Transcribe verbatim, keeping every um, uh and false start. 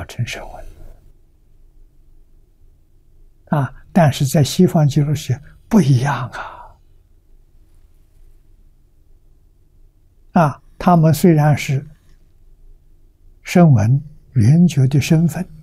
成声闻啊。但是在西方极乐世界不一样啊！啊，他们虽然是声闻缘觉的身份。